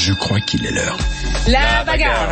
Je crois qu'il est l'heure. La bagarre.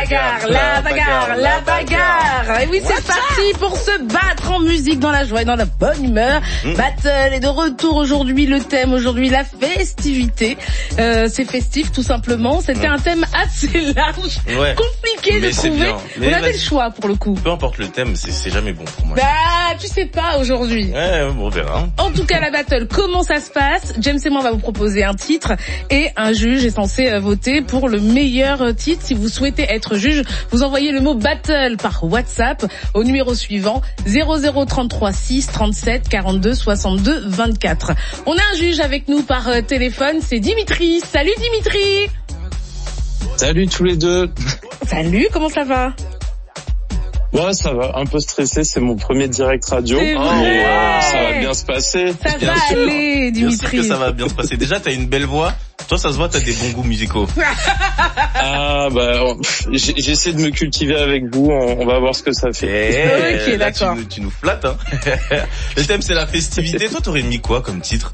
Et oui, c'est parti pour se battre en musique, dans la joie et dans la bonne humeur. Battle est de retour aujourd'hui. Le thème aujourd'hui, la festivité. C'est festif, tout simplement. C'était un thème assez large, compliqué de trouver. On avait le choix pour le coup. Peu importe le thème, c'est jamais bon pour moi. Bah, tu sais pas aujourd'hui. Ouais, on verra. En tout cas, la battle, comment ça se passe? James et moi, on va vous proposer un titre et un juge est censé voter pour le meilleur titre. Si vous souhaitez être juge, vous envoyez le mot battle par WhatsApp au numéro suivant 0033 6 37 42 62 24. On a un juge avec nous par téléphone, c'est Dimitri. Salut Dimitri. Salut tous les deux. Salut, comment ça va? Ouais, ça va, un peu stressé, c'est mon premier direct radio. Ça va bien se passer. Ça va aller, Dimitri. Bien sûr que ça va bien se passer. Déjà, t'as une belle voix. Toi, ça se voit, t'as des bons goûts musicaux. Ah, bah, j'essaie de me cultiver avec vous, on va voir ce que ça fait. Ok, d'accord. Tu nous flattes, hein. Le thème, c'est la festivité. Toi, t'aurais mis quoi comme titre?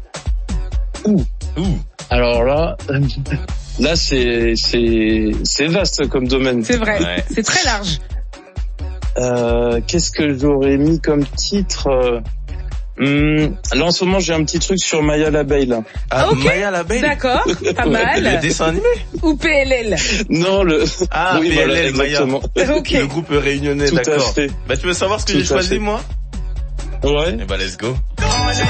Alors là, c'est vaste comme domaine. C'est vrai, c'est très large. Qu'est-ce que j'aurais mis comme titre? Là en ce moment j'ai un petit truc sur Maya l'abeille là. Ok, Maya l'abeille. D'accord, pas mal. Le dessin animé. Ou PLL. Non oui, PLL, voilà, exactement. Maya. Ok. Le groupe réunionnais, Tout d'accord. à fait. Bah tu veux savoir ce que j'ai choisi moi? Ouais. Eh bah let's go.